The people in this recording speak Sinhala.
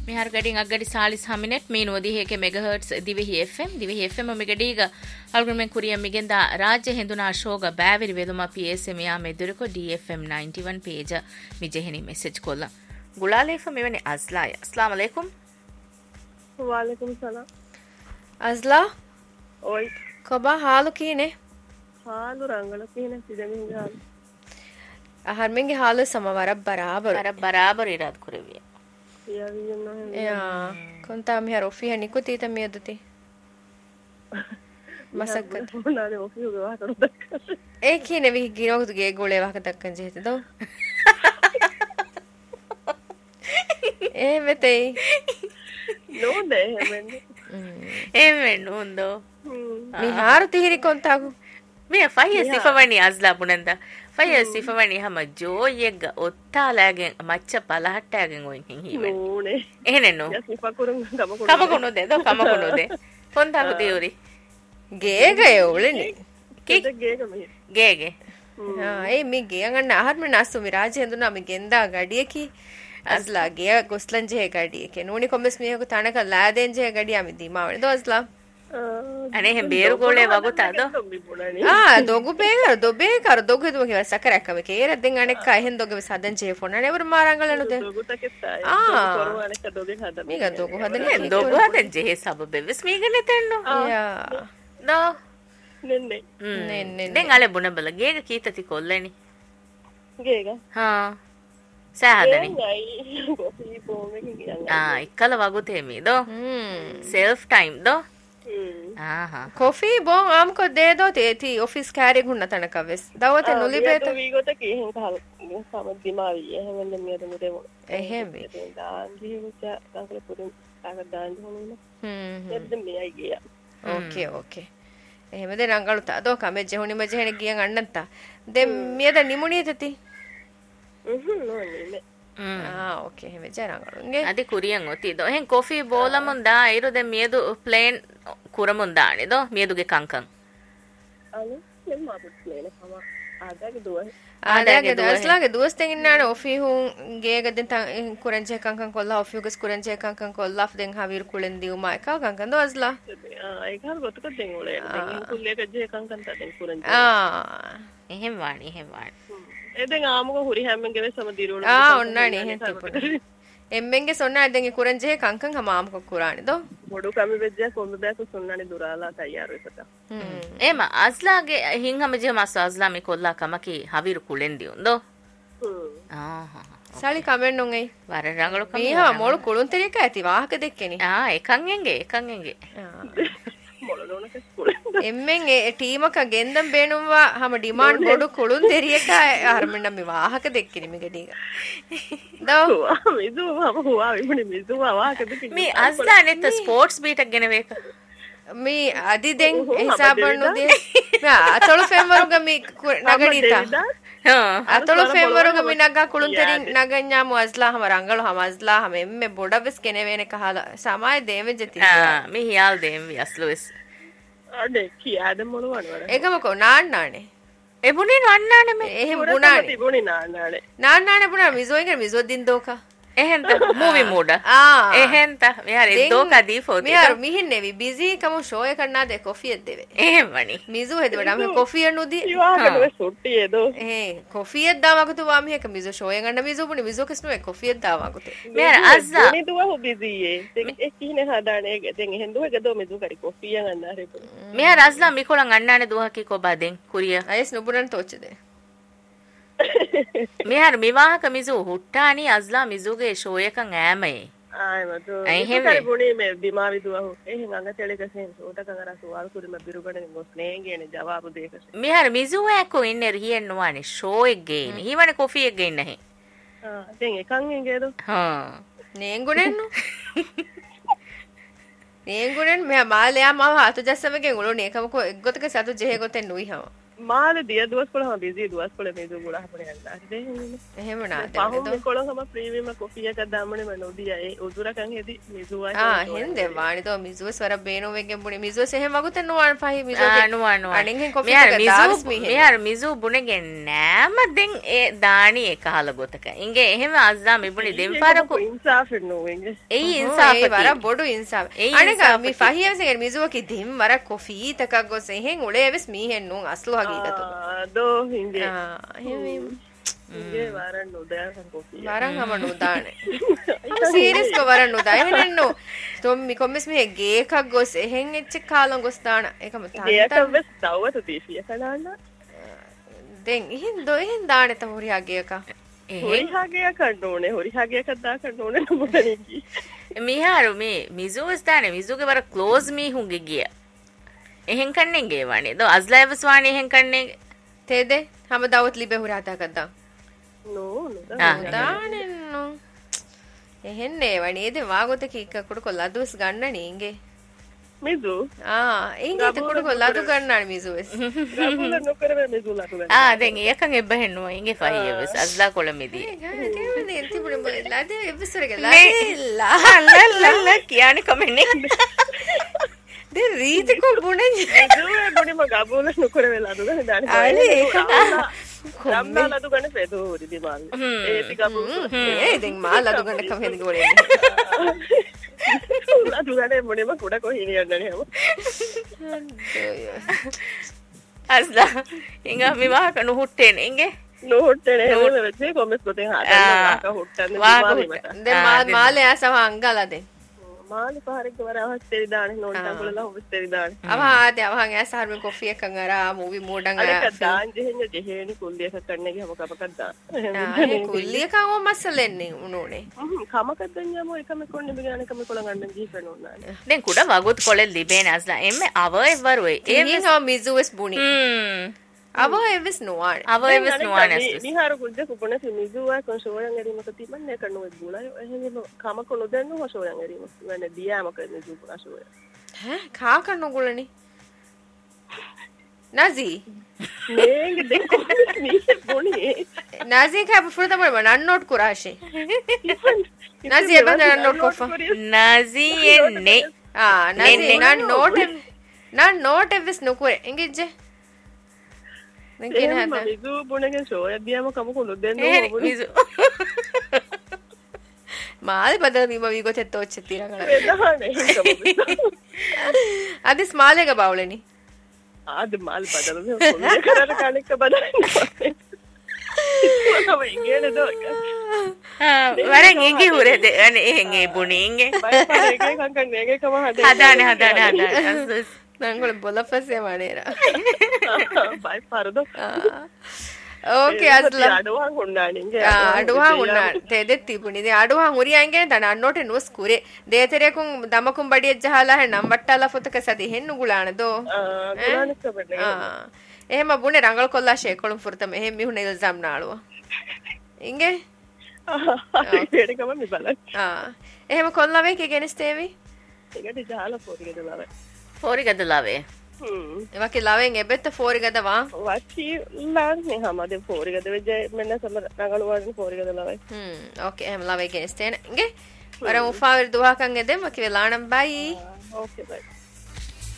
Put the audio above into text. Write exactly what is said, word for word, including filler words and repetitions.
මිහාර ගඩින් අග්ගඩි සාලිස් හමිනෙට් මීනුව දිහෙක මෙගාහර්ට්ස් දිවිහි එෆ්එම් දිවිහි එෆ්එම් මෙගඩීග අල්ගුමෙන් කුරියම් මිගෙන්දා ರಾಜ್ಯ ಹಿಂದುನಾ ಶೋಗ ಬ್ಯಾವಿರಿ ವೆಲುಮ ಪಿಎಸ್ಎಂ ಯಾ ಮೆದುರುಕೊ ಡಿಎಫ್ಎಂ ninety-one ಪೇಜ ಮಿಜೆಹಿನಿ ಮೆಸೇಜ್ ಕೊಲ್ಲ ಗುಲಾಲೇಫ ಮೆವನೆ ಅಸ್ಲಾಯ ಅಸ್ಲಾಂ ಅಲೈಕುಂ ವಾಲೇಕುಂ ಸಲಾಂ ಅಸ್ಲಾ ಓಯ್ ಕಬಾ ಹಾಲು ಕೀನೆ ಹಾಲು ರಂಗಳ ಕೀನೆ ಸಿದಮಿಂಗ ಹಾಲು ಹರ್ಮೆಂಗೆ ಹಾಲು ಸಮವರ ಬರಾಬರ್ ಬರ ಬರಾಬರ್ ಇರಾದ್ ಕುರಿವಿಯ ಯಾ ಕೊಂತಾ ಮಿಹರ್ ಒಫಿಹ ನಿಕುತೀತ ಮಿಯದುತಿ ಮಸಕ್ಕತ್ ನಾನೆ ಒಫಿಹುಗೆ ವಾಕರು ದಕ್ಕ ಏ ಕೀನೆ ವಿ ಗಿರೋಗ್ದುಗೆ ಗೋಳೆ ವಾಕ ದಕ್ಕನ್ ಜೆಹಿತದೋ ಏ ವೆತೈ ನೋಡೆ ಹೆಮೆಂದೆ ಏಮೆಂಡು ಒಂದೋ ಮಿಹಾರು ತಿಹಿರಿ ಕೊಂತಾಗು ಮೇ ಫೈಯ ಸಿಫವಣಿ ಅಜ್ಲಾ ಪುಣಂದ ಫೈಯ ಸಿಫವಣಿ ಹಮ ಜೋಯೆಗ್ಗ ಒತ್ತಾಲಾಗೆನ್ ಮಚ್ಚ ಪಲಹಟ್ಟಾಗೆನ್ ಒಯಿನ್ ಹಿಂಹಿವೆ ನೋಡೆ ಏನೆನ್ನು ಸಿಫಕುರುಂ ಕಮಕುರು ಕಮಕುನುದೆ ದೋ ಕಮಕುನುದೆ ಕೊಂತಾಗು ದೇವ್ರಿ ಗೇಗ ಒಳೆನಿ ಕೇಗೆ ಗೇಗ ಮಿ ಗೇಗೆ ಹಾ ಏ ಮಿ ಗೇಂಗಣ್ಣ ಆಹಾರ ಮೆ ನಾಸ್ತು ಮಿ ರಾಜೆ ಎಂದು ನಮಿ ಗೆಂದಾ ಗಡಿಯಕಿ ಅಜ್ಲಾ ಗೆ ಗೊಸ್ಲಂಜೆ ಗಡಿಯಕೆ ನೋನಿ ಕೊಮ್ಮೆಸ್ ಮಿಯಕು ತಣಕ ಲಾದೆಂಜೆ ಗಡಿಯ ಮಿ ದಿಮಾವಣಿ ದೋ ಅಜ್ಲಾ ಅನೆ ಹೆ ಬೇರು ಗೋಳೆ ವಗುತಾದೋ ಆ ದೊಗು ಬೇಗ ದೊಬೆ ಕರ ದೊಗು ಇದು ಗೆ ಸಕರಕ ಮೆ ಕೇರ ದೆಂ ಅನೆಕ್ಕ ಹೆನ್ ದೊಗೆ ಸದನ್ ಜೆ ಫೋನ್ ಅನೆ ಅವರು ಮಾರಂಗಳನು ದೆ ದೊಗು ತಕೆತ್ತಾಯ ಆ ಕೊರು ಅನೆಕ್ಕ ದೊಗೆ ಹದ ಮೀಗ ದೊಗು ಹದನೆ ದೊಗು ಹದನ್ ಜೆ ಸಬಬೆ ವಿಸ್ ಮೀಗನೆ ತೆನ್ನು ಯಾ ನೋ ನೆನ್ನೆ ನೆನ್ನೆ ದೆಂ ಅಲೆ ಬುಣಬಲ ಗೇಗ ಕೀತತಿ ಕೊಲ್ಲೆನಿ ಗೇಗ ಹಾ ಸಹದನಿ ಗೈ ಕಾಫಿ ಪೋಮೆ ಗೆ ಆ ಇಕ್ಕಲ ವಗುತೆ ಮಿ ದೋ ಸೆಲ್ಫ್ ಟೈಮ್ ದೋ ಆಹಾ ಕಾಫಿ ಬೋ ಆಮ್ಕೊ ದೇ ದೋ ತೇತಿ ಆಫೀಸ್ ಕ್ಯಾರಿ ಗುಣ್ಣ ತನಕವೆಸ್ ದವತೆ ನುಲಿ ಬೇತ ವಿ ಗೊತ ಕಿ ಹೆಂ ಕಹಲ ಸಮ ದಿಮಾವಿ ಹೆಂಗಂದೆ ಮಿಯದ ಮುದೆ ಮೊ ಎಹೆವಿ ದಾಂಗಿ ವಿಚ ಕಾಕಲೆ ಪುರು ಕಾಕ ದಾಂಗಿ ಹೊನಿನ ಹ್ಮ್ ಎದ್ದ ಮಿ ಐಗಿಯ ಓಕೆ ಓಕೆ එහෙමද නංගලු තදෝ කමෙ ජෙහුනි මජෙහෙන ගියන් අන්නත්ත දෙ මියද නිමුණියතති හ්ම් නෝනේ ආ ඕකේ එහෙම ජරංගලුන්ගේ අදි කුරියන් ඔති දෝ එහෙන් කොෆි බෝලමුන්දා ඉරු දෙ මියදු ප්ලේන් කුරමුන්දානි දෝ මියදුගේ කංකං අනේ මෙන්න මාපුත් ප්ලේන කම ආදාගේ දුව ආදාගේ දස්ලාගේ දුවස්තෙන් ඉන්නාන ඔෆි හුන් ගේගදෙන් තන් කුරංජේ කංකං කොල්ලා ඔෆි උගස් කුරංජේ කංකං කොල්ලා ෆදෙන් හවීර් කුලෙන් දියුමා එකා කංකං දස්ලා ආ ඒකල් ගොතක දෙන් ඔලේ දෙන් කුල්ලේක ජේ කංකං තෙන් කුරංජේ ආ එහෙම වාණි එහෙම වාණි එදෙන් ආමුක හුරි හැම්මෙන් ගෙවෙ සම දිරුණ ආ ඔන්නානි එහෙන් තිපුණ එම්මෙන්ගේ සොන්නා දෙන්ගේ කුරංජේ කංකං හම ආමුක කුරානි දෝ බොඩු කමි වෙජ්ජා කොම්බ බෑක සොන්නානි දුරාලා තයාර වෙසත හ්ම් එම අස්ලාගේ හින් හම ජේ මාස අස්ලා මේ කොල්ලා කමකි හවීරු කුලෙන් දියුන් දෝ හ්ම් ආහා සාලි කමෙන් නුන් එයි වර රංගලු කම මීහා මොළු කුළුන් තෙරියක ඇති වාහක දෙක්කෙනි ආ එකන් එංගේ එකන් එංගේ මොළදෝනක ස්කූල් එම්මෙන් ඒ ටීමක ගෙන්දම් බේනුම්වා හම ඩිමාන්ඩ් බොඩු කුළුන් තෙරියක හර්මෙන්න මේ වාහක දෙක්කෙනි මේ ගෙඩික දෝ මිසු මම හුවා විමුනි මිසු වාහක දෙක්කෙනි මේ අස්ලා නෙත ස්පෝර්ට්ස් බීටක් ගෙන වේක මේ අදි දෙන් හිසාබන්නු දේ මේ අතොළු ෆෙම්වරුග මේ නගඩීතා අතොළු ෆෙම්වරුග මේ නගා කුළුන් තෙරින් නගඤ්ඤාමු අස්ලා හම රංගලු හම අස්ලා හම එම්මෙ බොඩවස් කෙනේ වේන කහලා සමාය දේවෙ ජති ආ මේ හියාල් දෙම් විස්ලුස් අඩේ කියාද මොනවද වල ඒකමකෝ නාන්නානේ එබුනේ නන්නානේ මේ එහෙම බුණානේ තිබුණේ නාන්නානේ නාන්නානේ බුණා මිසෝයින් මිසෝ දින් දෝකා එහෙන්ත ಮೂವಿ ಮೂಡ ಆ එහෙන්ත මෙහර එද්දෝක දී ෆෝති මෙහර මිහින්නේවි බිසි කම ෂෝ එක කන්නා දෙ කොෆි එද්දෙවේ එහෙමනි මිසු හෙදවඩ මේ කොෆි නුදි ඉවාකට සොට්ටි එදෝ ඒ කොෆි එද්දාවකතු වාමි එක මිසු ෂෝ එක ගන්න මිසු පුනි මිසු කස්නු එක කොෆි එද්දාවකතු මෙහර අස්සා මේ දුව හො බිසියේ ඒ කිනේ හදානේ දෙන් එහෙන් දුව එක දෝ මිසු කරි කොෆි එක ගන්න හරි මෙහර අස්ලා මිකොලන් අන්නානේ දුවහකි කොබදෙන් කුරිය අයස් නුබුරන් තෝච්චදේ මෙහර මිවාහක මිසු හුට්ටානි අස්ලා මිසුගේ ෂෝ එකන් ඈමේ ආයි මතු එහෙම කරි බුණේ මේ බිමාවි දුව හො එහෙන් අඟ තෙලකසෙන් සෝට කගර සුවාල් කුරිම බිරුගඩන ගොස් නේගේනේ ජවාබ දෙකස මෙහර මිසු ඇකෝ ඉන්නේ රියෙන් නොවනේ ෂෝ එක ගේනේ හිවනේ කොෆි එක ගේන්නේ නැහැ ආ දැන් එකන් එගේද හා නේංගුනෙන්නු නේංගුනෙන් මෙයා මාලයා මාව අතු ජස්සමගෙන් උළු නේකමකෝ එක්ගොතක සතු ජෙහෙ ගොතෙන් නුයි හම මාළේ දිය දවස් කොළම බිසි දවස් කොළ මේ දුගුණ අපේ යනවා එහෙම නාද පහු කොළම ප්‍රීමියම් කොෆි එකක් දාමනේ මම නොදියා ඒ උදුරකන් හෙදි මිසුවා ආ හෙන්දේ වාණි තෝ මිසුව ස්වර බේනෝ වෙගෙන් බුනේ මිසුව එහෙම වගුතේ නොවන පහයි මිසුව නුවා නුවා අනින් කොෆි එක දාස් මි මෙ යාර මිසු බුනේගෙන් නෑම දෙන් ඒ දාණි එක හල ගොතක ඉංගේ එහෙම අස්දා මිබුනි දෙම් පාරකෝ ඉන්සාෆ් නෝවෙන්ගේ ඒ ඉන්සාෆ් ඒ වර බොඩු ඉන්සාෆ් අනික මි ෆහියවසෙන් මිසුව කි දෙම් වර කොෆි තකක් ගොස් එහෙන් උලේවස් මීහෙන් නුන් අස්ලු හගීගතෝ දෝ හින්ගේ ආ එහෙම හින්ගේ වරන් නොදෑසන් කොෆි වරන් හම නොදානේ අම සීරියස් කො වරන් නොදා එහෙන් නෝ තොම්මි කොම්මස් මේ ගේ එකක් ගොස් එහෙන් එච්ච කාලන් ගොස් දාන එකම තාන්න ගේ එකක් වෙස් තවත තීසිය කඩාන්න දැන් එහෙන් දෝ එහෙන් දානේ තම හොරියා ගේ එක හොරියා ගේ එකක් කන්න හොරියා ගේ එකක් දා කන්න ඕනේ නමුතනිකි මිහාරු මේ මිසුවස් දානේ මිසුගේ වර ක්ලෝස් මී හුඟේ ගිය එහෙන් කන්නේ ගේ වනේ දෝ අස්ලයිවස් වානේ එහෙන් කන්නේ තේද හැම දවස් ලිබේ හොරාතා කද්දා නෝ නෝ දානේ නෝ එහෙන් නේ වනේ ද වාගොත කීක කුඩ කොල්ලදුස් ගන්න නීගේ මිසු ආ ඉංගේ කුඩ කොල්ලදු ගන්නන මිසුස් ගබුල නොකරවේ මිසු ලතු ආ දැන් එකන් එබ්බහෙන්නවා ඉංගේ ෆයියවස් අස්ලා කොළමෙදී ඒ තිබුණේ මොලද එබ්බසරගේ ලා ලා ලා කියන්නේ කමෙන්නේ de රීති කො බුනේ දුවේ බුනේ ම ගබුල නොකරවේ ලතු ගන්න දාන්නේ අනේ ඒක රම්නා ලතු ගන්න පෙදෝ රිදි මාල් ඒ ති ගබුල ඒ දැන් මාල් ලතු ගන්න කම හෙද ගෝලේ ලතු ගන්න මොනේ ම කුඩ කො හිනියන්නේ හැම අස්ලා ඉංගා විවාහක නුහුට්ටේනේ ඉංගේ නුහුට්ටේනේ නේ වෙච්චේ කොමස් කොතේ හදන්න වාක හුට්ටන්නේ වාක දැන් මාල් මාලේ ආසව අංගලද මාළි පාරක වර අවස්තේ දාන්නේ නෝට්ටම් වල අවස්තේ දාන්නේ අවා ආදී අවහන් ඇසාර මේ කොෆි එකන් අරා මූවි මෝඩන් අරා අර දාන් ජෙහෙන් ජෙහෙනි කුල්ලියක කන්නේ ගම කපකක් දාන්න ඒ කුල්ලියක ඕ මස්සලෙන්නේ උනෝනේ කමකක් දන්යම එකම කොන්නේ බිගාන එකම කොළ ගන්න ජීපන උනානේ දැන් කුඩ වගොත් කොලෙ ලිබේන අස්ලා එම්මේ අව එවරුවේ ඒ මිහා මිසුවස් බුනි හ්ම් අව එවස් නොවානේ අව එවස් නොවානේ නිහාර කුද්ද කුපන මිසුවා කොන් සෝයන් එරීමක තිබන්නේ කන්නෝ බුණා එහෙම කමක නොදන්නව සෝයන් එරීම වෙන දියාම කරන්නේ දුපුනා සෝය හැ කා කන්නෝ ගුලනි nazi නේගේ දෙකෝ knee බොනේ nazi ka before the one nan note kurashe nazi eba nan note kofa nazi enne ah nazi nan note nan note evis nukure engije men ken hada mizu bunege shoya diyama kamu noddenno mizu මාල් බදලා දීම වී ගොතේ තෝච්ච තිරංගල වෙදහනේ අද ස්මාලේක බවලනි ආද මාල් බදලා කොල්ලේ කරර කණික බදලා කොහොම ඉංගේනේ දෝක වරන් ඉංගේ හුරේද අනේ එහෙන්ගේ බුණි ඉංගේ බයි පාරේගේ කංකන් නේගේ කම හදානේ හදානේ හදානේ නංගොල බොලපස්සේ වනේරා බයි පාරදෝ ඕකේ අස්ලා අඩුවන් උන්නානින්ගේ අඩුවන් උන්නාන තෙදෙත් තිබුණි ඉතින් අඩුවන් උරියන්ගේ තන අන්නෝටේ නුස් කුරේ දේතරේකුන් දමකුන් බඩිය ජහලා හැ නම් වට්ටලා ෆොතක සති හෙන්නු ගුලාන දෝ ආ ගුලානක බන්නේ ආ එහෙම බුනේ රංගල කොල්ලා ෂේකොළුම් ෆුර්තම එහෙම මිහුන ඉල්සම් නාලුව ඉංගේ ආ ඒකම මි බලන්න ආ එහෙම කොල්ලා වේ කෙගෙනස් තේවි ඒකට ජහලා ෆෝරිගද ලාවේ ෆෝරිගද ලාවේ හ්ම් එවකේ ලාවෙන් එබෙත්ත ෆෝරිගද වා වචි ලාන්නේ හැමදේ ෆෝරිගද වෙජ මෙන්න සම රංගල වලින් ෆෝරිගද ලාවේ හ්ම් ඕකේ එහෙම ලාවේ කෙනස් තේන ඉංගේ වර උෆාවර දුවාකන් එදෙම කිවලානම් බයි ඕකේ බයි